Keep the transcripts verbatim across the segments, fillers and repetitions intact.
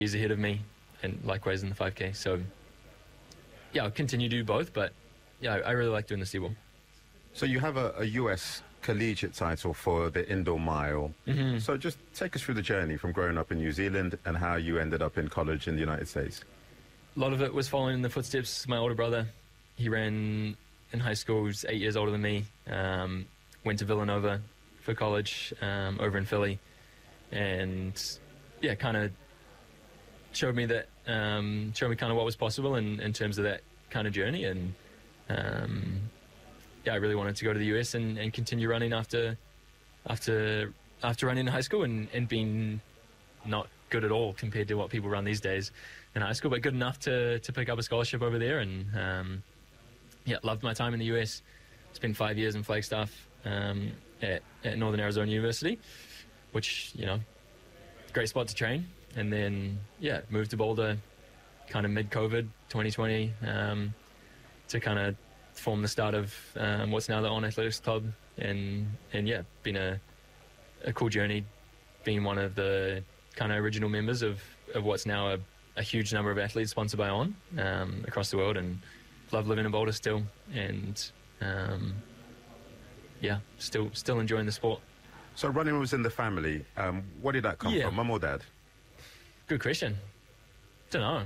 He's ahead of me, and likewise in the five K. So, yeah, I'll continue to do both, but yeah, I really like doing the Seawall. So you have a, a U S collegiate title for the indoor mile. Mm-hmm. So just take us through the journey from growing up in New Zealand and how you ended up in college in the United States. A lot of it was following in the footsteps of my older brother. He ran in high school. He was eight years older than me. Um, went to Villanova for college um, over in Philly. And, yeah, kind of showed me that, um, showed me kind of what was possible in, in terms of that kind of journey. And, um, yeah, I really wanted to go to the U S and, and continue running after after after running in high school and, and being not good at all compared to what people run these days in high school, but good enough to, to pick up a scholarship over there. And, um, yeah, loved my time in the U S. Spent five years in Flagstaff um, at, at Northern Arizona University, which, you know, great spot to train. And then, yeah, moved to Boulder kind of mid-COVID, twenty twenty, um, to kind of form the start of um, what's now the On Athletics Club, and and yeah, been a a cool journey, being one of the kind of original members of, of what's now a, a huge number of athletes sponsored by On um, across the world, and love living in Boulder still, and um, yeah, still still enjoying the sport. So running was in the family. Um, where did that come Yeah. from, mum or dad? Good question. Don't know.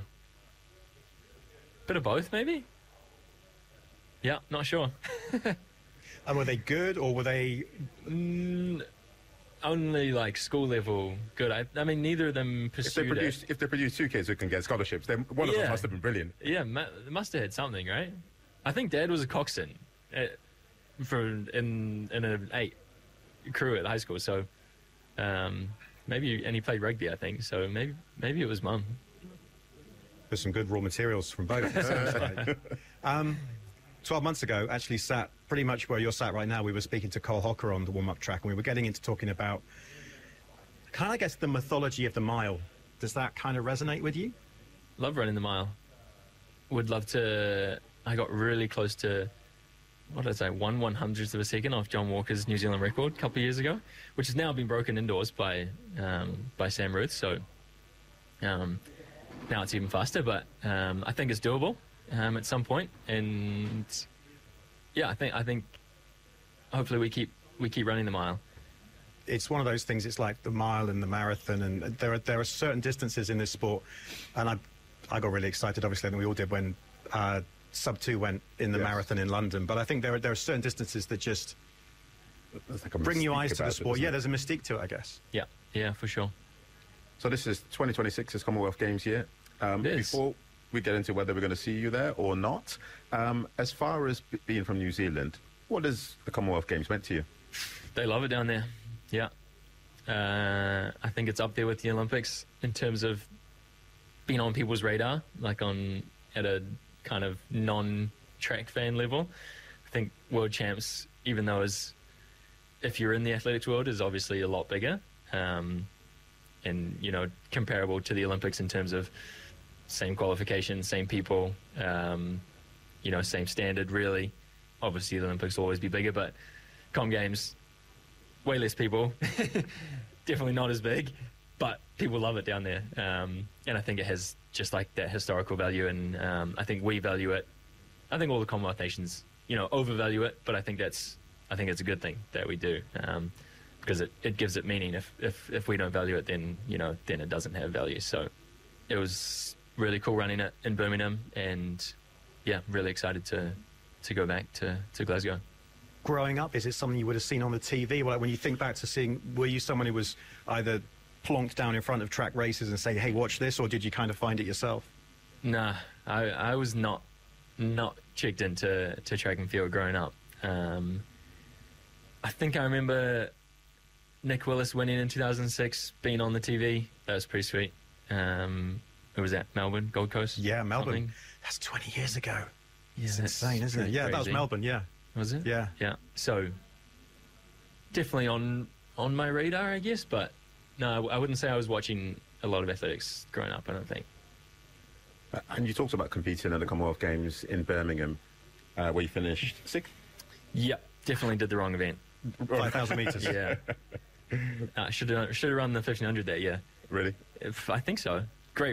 Bit of both, maybe. Yeah, not sure. And were they good, or were they... Mm, only like school level good. I, I mean, neither of them If they pursued produce it. if they produce two kids who can get scholarships, then one of them Yeah. must have been brilliant. Yeah, ma- they must have had something, right? I think Dad was a coxswain uh, for in in an eight crew at high school. So um, maybe, and he played rugby, I think. So maybe maybe it was Mum. There's some good raw materials from both, it sounds like. Um, twelve months ago, actually sat pretty much where you're sat right now. We were speaking to Cole Hocker on the warm-up track, and we were getting into talking about kind of, I guess, the mythology of the mile. Does that kind of resonate with you? Love running the mile. Would love to. I got really close to, what did I say, one one hundredth of a second off John Walker's New Zealand record a couple of years ago, which has now been broken indoors by um, by Sam Ruth. So um, now it's even faster, but um, I think it's doable um, at some point. And yeah, I think I think hopefully we keep we keep running the mile. It's one of those things. It's like the mile and the marathon, and there are there are certain distances in this sport, and I I got really excited. Obviously, and we all did when uh, sub two went in the Yes. marathon in London. But I think there are there are certain distances that just There's like a bring new mystique eyes to the about it, sport. isn't Yeah, it? there's a mystique to it, I guess. Yeah, yeah, for sure. So this is twenty twenty-six is Commonwealth Games year. Um, It is. Before we get into whether we're going to see you there or not, um, as far as b- being from New Zealand, what has the Commonwealth Games meant to you? They love it down there. Yeah. Uh, I think it's up there with the Olympics in terms of being on people's radar, like on at a kind of non-track fan level. I think World Champs, even though is if you're in the athletics world, is obviously a lot bigger, um, and you know comparable to the Olympics in terms of same qualifications, same people, um, you know, same standard. Really, obviously the Olympics will always be bigger, but Com Games, way less people, definitely not as big, but people love it down there. Um, and I think it has just like that historical value, and um, I think we value it. I think all the Commonwealth nations, you know, overvalue it, but I think that's, I think it's a good thing that we do, um, because it, it gives it meaning. If, if, if we don't value it, then, you know, then it doesn't have value. So it was really cool running it in Birmingham, and yeah, really excited to, to go back to, to Glasgow. Growing up, is it something you would have seen on the T V? Well, when you think back to seeing, were you someone who was either plonked down in front of track races and say, hey, watch this, or did you kind of find it yourself? Nah, I, I was not not checked into to track and field growing up. Um, I think I remember Nick Willis winning in two thousand six, being on the T V. That was pretty sweet. Um, it was at Melbourne, Gold Coast. Yeah, Melbourne. something. That's twenty years ago. Yeah, It's that's insane, isn't it? pretty Yeah, that was crazy. Melbourne, yeah. Was it? Yeah. Yeah. So definitely on on my radar, I guess. But no, I wouldn't say I was watching a lot of athletics growing up. I don't think. Uh, and you talked about competing at the Commonwealth Games in Birmingham, uh, where you finished sixth. Yeah, definitely did the wrong event. five thousand metres. Yeah. uh, should have should have run the fifteen hundred that year. Really? If, I think so.